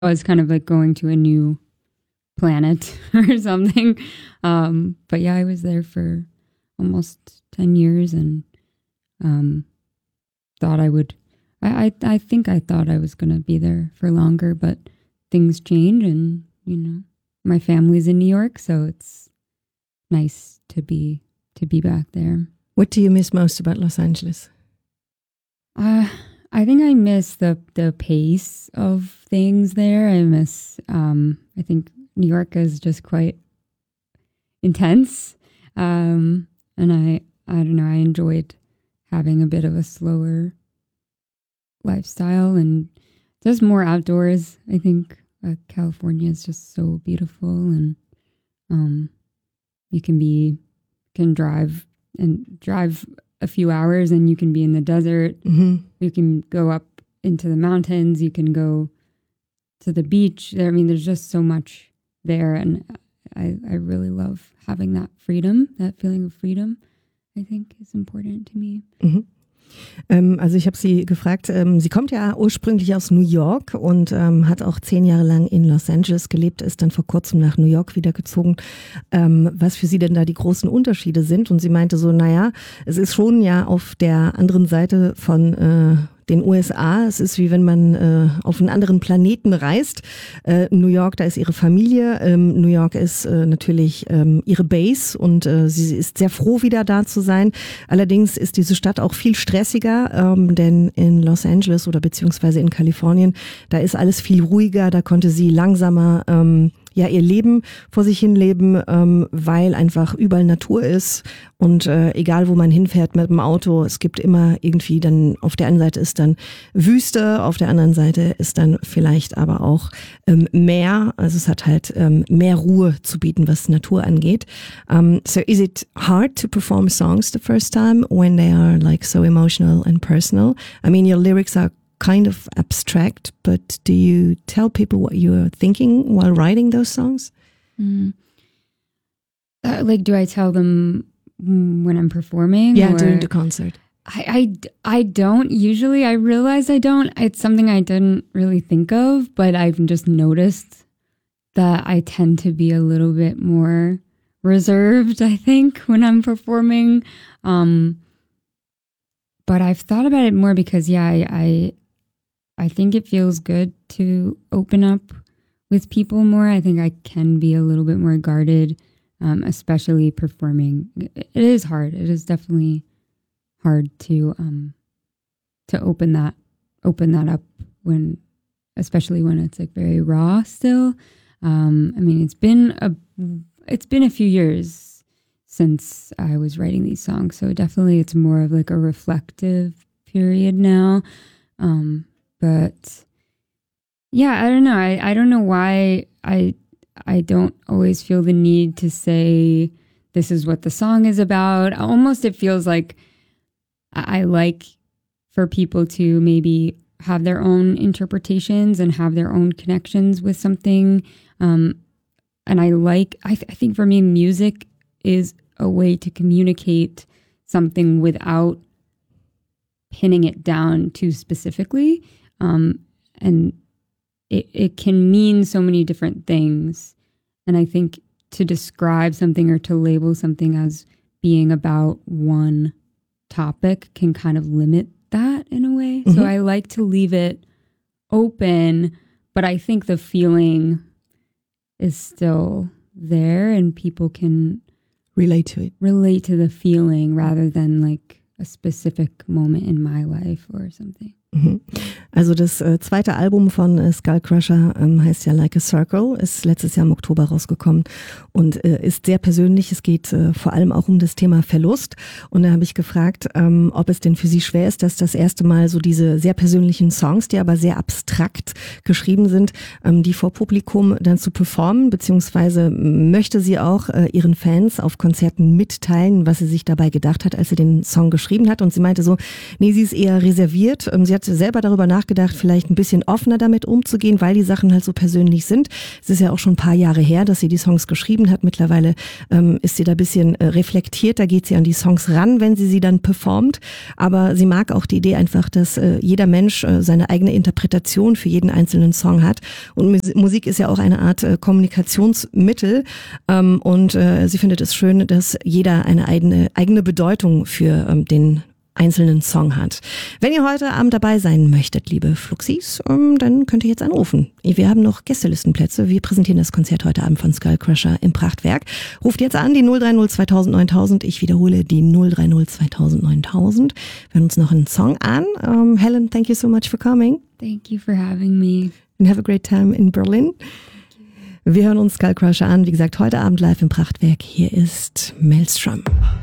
was kind of like going to a new planet or something. But yeah, I was there for almost 10 years and thought I would, I think I thought I was going to be there for longer, but things change and, you know, my family's in New York, so it's nice to be back there. What do you miss most about Los Angeles? I think I miss the pace of things there. I miss, I think New York is just quite intense. And I don't know, I enjoyed having a bit of a slower lifestyle and just more outdoors. I think California is just so beautiful and you can drive a few hours and you can be in the desert. Mm-hmm. You can go up into the mountains. You can go to the beach. I mean, there's just so much there. And I really love having that freedom, that feeling of freedom, I think is important to me. Mhm. Also ich habe sie gefragt, sie kommt ja ursprünglich aus New York und hat auch 10 Jahre lang in Los Angeles gelebt, ist dann vor kurzem nach New York wieder gezogen, was für sie denn da die großen Unterschiede sind. Und sie meinte so, naja, es ist schon ja auf der anderen Seite von den USA. Es ist wie wenn man auf einen anderen Planeten reist. New York, da ist ihre Familie. New York ist natürlich ihre Base und sie ist sehr froh, wieder da zu sein. Allerdings ist diese Stadt auch viel stressiger, denn in Los Angeles oder beziehungsweise in Kalifornien, da ist alles viel ruhiger. Da konnte sie langsamer ihr Leben vor sich hin leben, weil einfach überall Natur ist und egal wo man hinfährt mit dem Auto, es gibt immer irgendwie dann, auf der einen Seite ist dann Wüste, auf der anderen Seite ist dann vielleicht aber auch Meer, also es hat halt mehr Ruhe zu bieten, was Natur angeht. So is it hard to perform songs the first time when they are like so emotional and personal? I mean, your lyrics are kind of abstract, but do you tell people what you're thinking while writing those songs? Like, do I tell them when I'm performing? Yeah, during the concert. I don't usually. I realize I don't. It's something I didn't really think of, but I've just noticed that I tend to be a little bit more reserved, I think, when I'm performing. But I've thought about it more because, I think it feels good to open up with people more. I think I can be a little bit more guarded, especially performing. It is hard. It is definitely hard to open that up when, especially when it's like very raw still. I mean, it's been a few years since I was writing these songs, so definitely it's more of like a reflective period now. But yeah, I don't know. I don't know why I don't always feel the need to say this is what the song is about. Almost it feels like I like for people to maybe have their own interpretations and have their own connections with something. And I think for me, music is a way to communicate something without pinning it down too specifically. And it can mean so many different things. And I think to describe something or to label something as being about one topic can kind of limit that in a way. Mm-hmm. So I like to leave it open, but I think the feeling is still there and people can relate to the feeling rather than like a specific moment in my life or something. Also das zweite Album von Skullcrusher heißt ja Like a Circle, ist letztes Jahr im Oktober rausgekommen und ist sehr persönlich. Es geht vor allem auch um das Thema Verlust. Und da habe ich gefragt, ob es denn für sie schwer ist, dass das erste Mal so diese sehr persönlichen Songs, die aber sehr abstrakt geschrieben sind, die vor Publikum dann zu performen, beziehungsweise möchte sie auch ihren Fans auf Konzerten mitteilen, was sie sich dabei gedacht hat, als sie den Song geschrieben hat. Und sie meinte so, nee, sie ist eher reserviert. Sie hat hat selber darüber nachgedacht, vielleicht ein bisschen offener damit umzugehen, weil die Sachen halt so persönlich sind. Es ist ja auch schon ein paar Jahre her, dass sie die Songs geschrieben hat. Mittlerweile ist sie da ein bisschen reflektierter, geht sie an die Songs ran, wenn sie dann performt. Aber sie mag auch die Idee einfach, dass jeder Mensch seine eigene Interpretation für jeden einzelnen Song hat. Und Musik ist ja auch eine Art Kommunikationsmittel. Und sie findet es schön, dass jeder eine eigene Bedeutung für den einzelnen Song hat. Wenn ihr heute Abend dabei sein möchtet, liebe Fluxis, dann könnt ihr jetzt anrufen. Wir haben noch Gästelistenplätze. Wir präsentieren das Konzert heute Abend von Skullcrusher im Prachtwerk. Ruft jetzt an, die 030 2000 9000. Ich wiederhole, die 030 2000 9000. Wir hören uns noch einen Song an. Helen, thank you so much for coming. Thank you for having me. And have a great time in Berlin. Wir hören uns Skullcrusher an. Wie gesagt, heute Abend live im Prachtwerk. Hier ist Maelstrom.